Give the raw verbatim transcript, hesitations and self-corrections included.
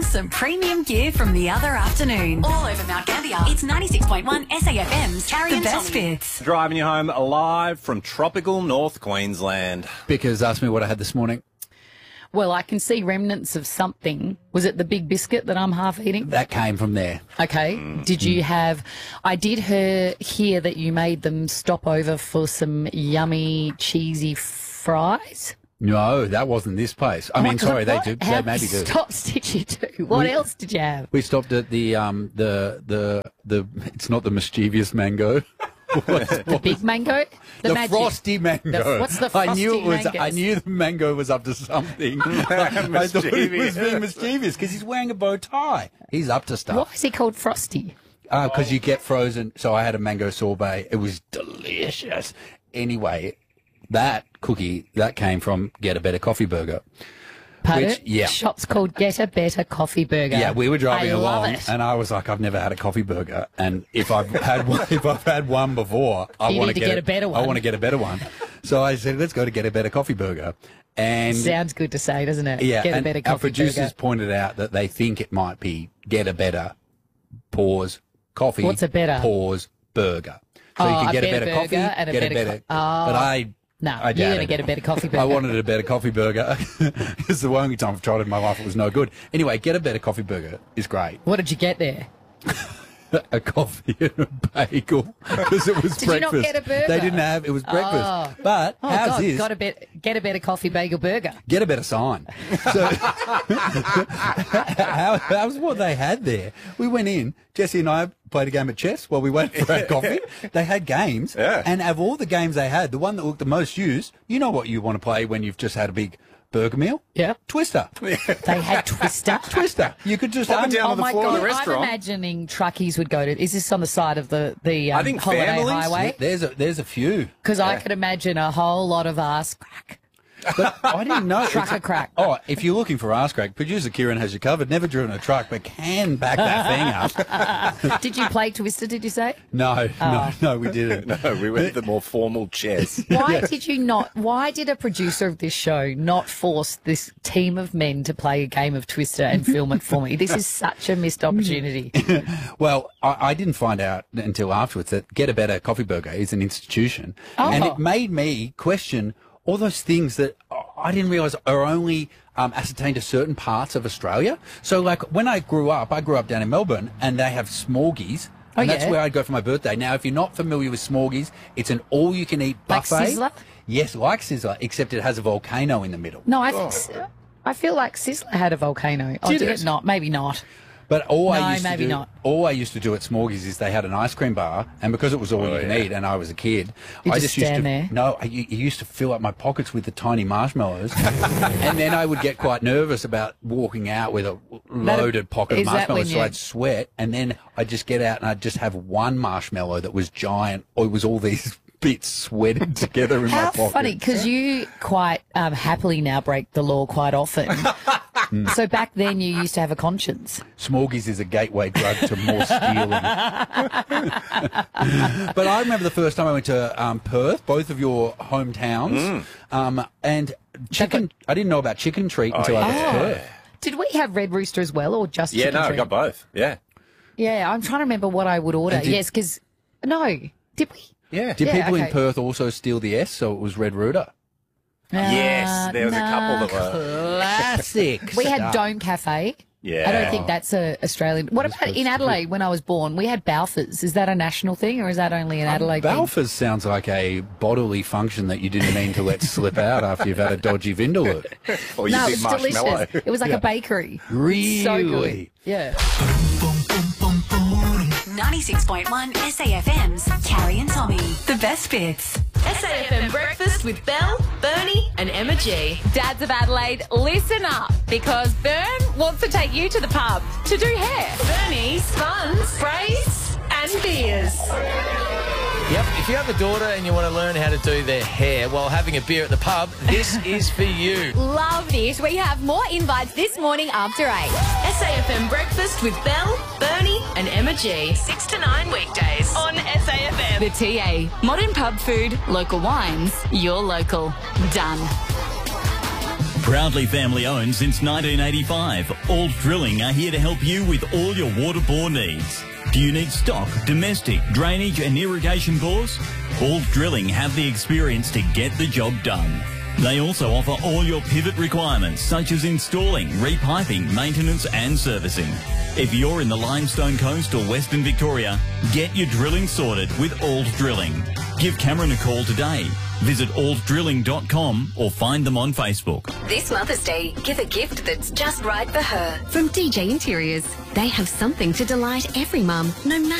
some premium gear from the other afternoon. All over Mount Gambier. It's ninety-six point one S A F M's Carrie and The best Tommy. bits. Driving you home live from tropical North Queensland. Because asked me what I had this morning. Well, I can see remnants of something. Was it the big biscuit that I'm half eating? That came from there. Okay. Mm. Did you have... I did hear, hear that you made them stop over for some yummy, cheesy fries. No, that wasn't this place. I Oh, mean, God, sorry, they what? do. They How maybe do. stops did you do? What We- else did you have? We stopped at the um the the the. It's not the mischievous mango. The big mango? The, magic- frosty mango. The- what's the I knew it frosty was. I mangoes? knew the mango was up to something. I thought he was being mischievous because he's wearing a bow tie. He's up to Why stuff. is he called Frosty? Because you get frozen. So I had a mango sorbet. It was delicious. Anyway, that cookie that came from Get a Better Coffee Burger. Pardon? Which- yeah. Shop's called Get a Better Coffee Burger. Yeah, we were driving I love along, it. and I was like, "I've never had a coffee burger, and if I've had one, if I've had one before, I You want need to get get a better I one." want to get a better one." So I said, "Let's go to Get a Better Coffee Burger," and Sounds good to say, doesn't it? yeah, Get a and Better our Coffee producers Burger. pointed out that they think it might be Get a Better pause coffee. What's a better? Pause burger? So Oh, you can a get a better better coffee, burger and a get better a better. co- oh. But I. No, I you're doubt going to it. get a better coffee burger. I wanted a better coffee burger. It's the only time I've tried it in my life. It was no good. Anyway, Get a Better Coffee Burger is great. What did you get there? A coffee and a bagel because it was Did you not breakfast. get a burger? They didn't have it was breakfast. Oh. But Oh, how's God, this? got a bet, get a better coffee bagel burger. Get a better sign. So how, that was what they had there. We went in. Jesse and I played a game of chess while we waited for our coffee. They had games, Yeah. and of all the games they had, the one that looked the most used. You know what you want to play when you've just had a big burger meal? Yeah. Twister. They had Twister. Twister. You could just Pop it un- down Oh on the my floor God, of the restaurant. I'm imagining truckies would go to. Is this on the side of the the um, I think holiday families- highway? There's a there's a few. Because I could imagine a whole lot of ass crack. But I didn't know. Trucker crack. Oh, if you're looking for ass crack, producer Kieran has you covered. Never driven a truck, but can back that thing up. Did you play Twister? Did you say? No, Oh. no, no, we didn't. No, we went the more formal chess. Why did you not? Why did a producer of this show not force this team of men to play a game of Twister and film it for me? This is such a missed opportunity. Well, I, I didn't find out until afterwards that Get a Better Coffee Burger is an institution, Oh. and it made me question all those things that I didn't realise are only um, ascertained to certain parts of Australia. So, like when I grew up, I grew up down in Melbourne, and they have Smorgies. Oh, And that's yeah? where I'd go for my birthday. Now, if you're not familiar with Smorgies, it's an all-you-can-eat Like buffet. Sizzler? Yes, like Sizzler, except it has a volcano in the middle. No, I think s- I feel like Sizzler had a volcano. Oh, Did did it? it not? Maybe not. But all No, I used maybe to do, not. all I used to do at Smorgies is they had an ice cream bar, and because it was all Oh, you can yeah. eat, and I was a kid, You I just used stand to there? no, I u- used to fill up my pockets with the tiny marshmallows, and then I would get quite nervous about walking out with a loaded pocket of is that when marshmallows, so you- I'd sweat, and then I'd just get out and I'd just have one marshmallow that was giant, or it was all these bits sweated together in my How pocket. funny, because you quite um, happily now break the law quite often. So back then you used to have a conscience. Smorgies is a gateway drug to more stealing. But I remember the first time I went to um, Perth, both of your hometowns, um, and chicken. I didn't know about Chicken Treat until I got yeah. to Perth. Did we have Red Rooster as well, or just Yeah, chicken no, I treat? got both. Yeah. Yeah, I'm trying to remember what I would order. And did- Yes, because no, did we? Yeah. Did Yeah, people in okay. Perth also steal the S, so it was Red Rooter? Yes, there was a nah. couple that were. Classic. We had stuff. Dome Cafe. Yeah. I don't think that's a Australian. What about in Adelaide? When I was born, we had Balfours. Is that a national thing, or is that only an Adelaide thing? Balfours sounds like a bodily function that you didn't mean to let slip out after you've had a dodgy Vindaloo. Or you No, did it's marshmallow. delicious. It was like a bakery. Really? So good. Yeah. ninety-six point one S A F M's Carrie and Tommy. The best bits. S A F M Breakfast with Belle, Bernie and Emma G. Dads of Adelaide, listen up, because Bern wants to take you to the pub to do hair. Bernie's fun, sprays and beers. Yep, if you have a daughter and you want to learn how to do their hair while having a beer at the pub, this is for you. Love this. We have more invites this morning after eight. S A F M Breakfast with Belle, Bernie and Emma G. six to nine weekdays on S A F M. The T A. Modern pub food, local wines, your local. Done. Proudly family owned since nineteen eighty-five, Alt Drilling are here to help you with all your water bore needs. Do you need stock, domestic, drainage and irrigation bores? Alt Drilling have the experience to get the job done. They also offer all your pivot requirements such as installing, repiping, maintenance and servicing. If you're in the Limestone Coast or Western Victoria, get your drilling sorted with Alt Drilling. Give Cameron a call today. Visit alt drilling dot com or find them on Facebook. This Mother's Day, give a gift that's just right for her. From D J Interiors, they have something to delight every mum, no matter